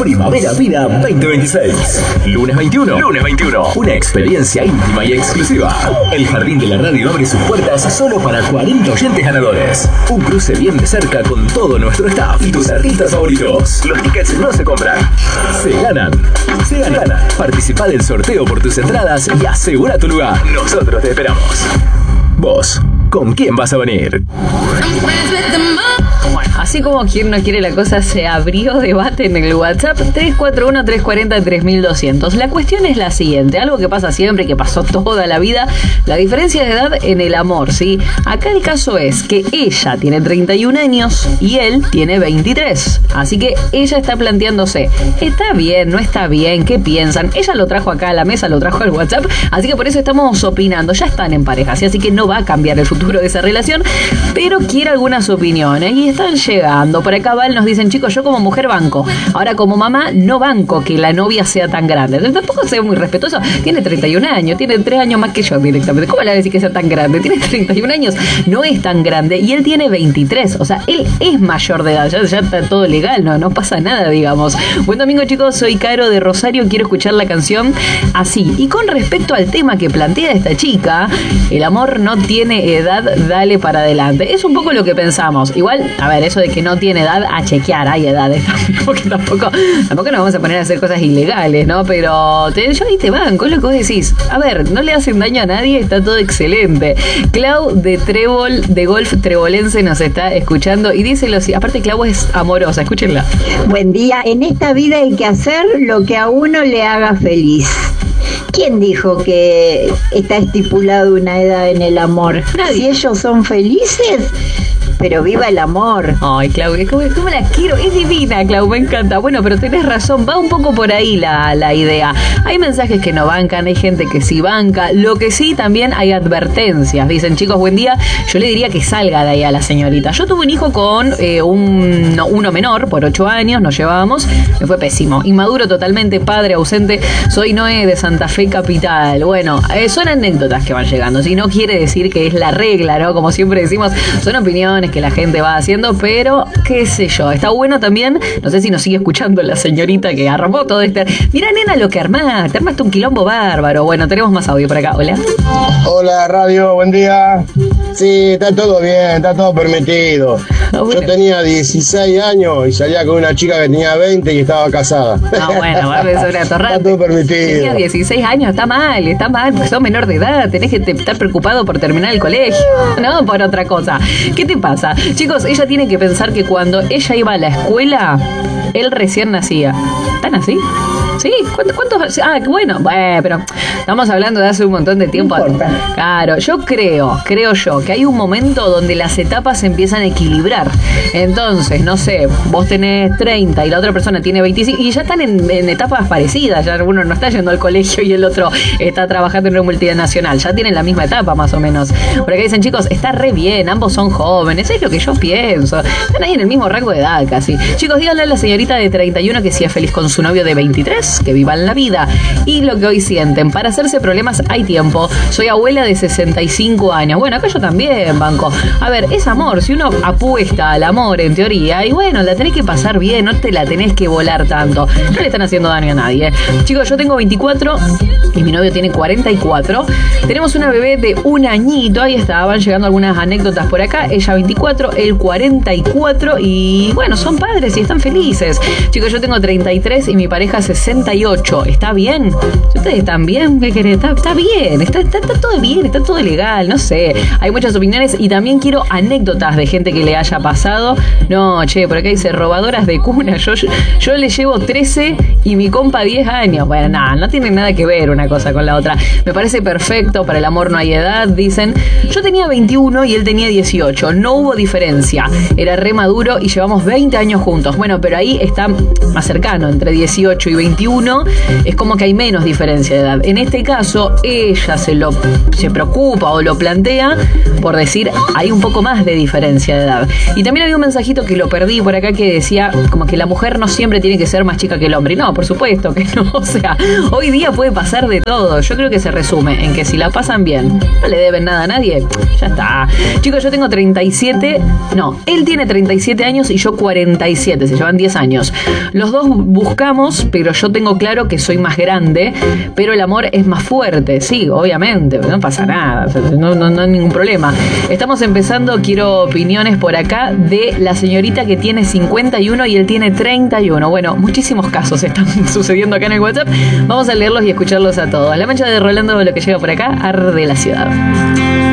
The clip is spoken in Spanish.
Primavera Vida 2026. Lunes 21. Una experiencia íntima y exclusiva. El Jardín de la Radio abre sus puertas solo para 40 oyentes ganadores. Un cruce bien de cerca con todo nuestro staff y tus artistas favoritos. Los tickets no se compran, se ganan. Participa del sorteo por tus entradas y asegura tu lugar. Nosotros te esperamos. Vos, ¿con quién vas a venir? Bueno, así como quien no quiere la cosa, se abrió debate en el WhatsApp 341-340-3200. La cuestión es la siguiente, algo que pasa siempre, que pasó toda la vida, la diferencia de edad en el amor, ¿sí? Acá el caso es que ella tiene 31 años y él tiene 23. Así que ella está planteándose, ¿está bien? ¿No está bien? ¿Qué piensan? Ella lo trajo acá a la mesa, lo trajo al WhatsApp, así que por eso estamos opinando. Ya están en pareja, ¿sí? Así que no va a cambiar el futuro de esa relación, pero quiere algunas opiniones y están llegando. Por acá Val nos dicen, chicos, yo como mujer banco. Ahora como mamá no banco que la novia sea tan grande. Entonces, tampoco sea muy respetuoso. Tiene 31 años, tiene 3 años más que yo directamente. ¿Cómo le va a decir que sea tan grande? Tiene 31 años, no es tan grande y él tiene 23. O sea, él es mayor de edad, ya está todo legal, no pasa nada, digamos. Buen domingo, chicos, soy Caro de Rosario, quiero escuchar la canción Así. Y con respecto al tema que plantea esta chica, el amor no tiene edad, dale para adelante. Es un poco lo que pensamos. Igual, a ver, eso de que no tiene edad, a chequear, hay edades, porque tampoco nos vamos a poner a hacer cosas ilegales, ¿no? Pero yo ahí te banco, es lo que vos decís. A ver, no le hacen daño a nadie, está todo excelente. Clau de Golf Trebolense nos está escuchando y dice lo siguiente. Aparte, Clau es amorosa, escúchenla. Buen día, en esta vida hay que hacer lo que a uno le haga feliz. ¿Quién dijo que está estipulado una edad en el amor? Nadie. Si ellos son felices, pero viva el amor. Ay, Clau, ¿cómo la quiero? Es divina, Clau, me encanta. Bueno, pero tenés razón, va un poco por ahí la idea. Hay mensajes que no bancan, hay gente que sí banca. Lo que sí, también hay advertencias. Dicen, chicos, buen día. Yo le diría que salga de ahí a la señorita. Yo tuve un hijo con uno menor, por 8 años, nos llevábamos. Me fue pésimo. Inmaduro totalmente, padre ausente. Soy Noé de Santa Fe Capital. Bueno, son anécdotas que van llegando. Si no quiere decir que es la regla, ¿no? Como siempre decimos, son opiniones que la gente va haciendo, pero qué sé yo, está bueno también, no sé si nos sigue escuchando la señorita que armó todo este. Mira, nena, lo que armaste un quilombo bárbaro. Bueno, tenemos más audio por acá. Hola radio, buen día. Sí, está todo bien, está todo permitido. Yo tenía 16 años y salía con una chica que tenía 20 y estaba casada. Bueno, eso era torrante. Está todo permitido. Tenía 16 años, está mal, porque sos menor de edad, tenés que estar preocupado por terminar el colegio, no por otra cosa. ¿Qué te pasa? Chicos, ella tiene que pensar que cuando ella iba a la escuela, él recién nacía. ¿Están así? ¿Sí? ¿Cuántos? Bueno, pero estamos hablando de hace un montón de tiempo. No importa. Claro, yo creo yo que hay un momento donde las etapas se empiezan a equilibrar. Entonces, no sé, vos tenés 30 y la otra persona tiene 25 y ya están en etapas parecidas. Ya uno no está yendo al colegio y el otro está trabajando en una multinacional. Ya tienen la misma etapa más o menos. Por acá dicen, chicos, está re bien, ambos son jóvenes. Es lo que yo pienso. Están ahí en el mismo rango de edad casi. Chicos, díganle a la señorita de 31 que si es feliz con su novio de 23, que vivan la vida y lo que hoy sienten. Para hacerse problemas hay tiempo. Soy abuela de 65 años. Bueno, acá yo también banco. A ver, es amor. Si uno apuesta al amor en teoría, y bueno, la tenés que pasar bien, no te la tenés que volar tanto. No le están haciendo daño a nadie. Chicos, yo tengo 24 y mi novio tiene 44. Tenemos una bebé de 1 añito. Ahí estaban llegando algunas anécdotas por acá. Ella 24, él 44 y bueno, son padres y están felices. Chicos, yo tengo 33 y mi pareja 68. ¿Está bien? Si ustedes están bien, ¿qué querés? Está bien, está todo bien, está todo legal, no sé. Hay muchas opiniones y también quiero anécdotas de gente que le haya pasado. No, che, por acá dice robadoras de cuna. Yo le llevo 13 y mi compa 10 años. Bueno, nada, no tiene nada que ver una cosa con la otra. Me parece perfecto, para el amor no hay edad, dicen. Yo tenía 21 y él tenía 18. No hubo diferencia. Era re maduro y llevamos 20 años juntos. Bueno, pero ahí está más cercano, entre 18 y 21, es como que hay menos diferencia de edad. En este caso, ella se preocupa o lo plantea por decir, hay un poco más de diferencia de edad. Y también había un mensajito que lo perdí por acá que decía como que la mujer no siempre tiene que ser más chica que el hombre. Y no, por supuesto que no. O sea, hoy día puede pasar de todo. Yo creo que se resume en que si la pasan bien, no le deben nada a nadie, ya está. Chicos, yo tengo 37, no, él tiene 37 años y yo 47, se llevan 10 años. años. Los dos buscamos, pero yo tengo claro que soy más grande, pero el amor es más fuerte. Sí, obviamente, no pasa nada, no hay ningún problema. Estamos empezando, quiero opiniones por acá de la señorita que tiene 51 y él tiene 31. Bueno, muchísimos casos están sucediendo acá en el WhatsApp. Vamos a leerlos y escucharlos a todos. La mancha de Rolando, lo que llega por acá, arde la ciudad.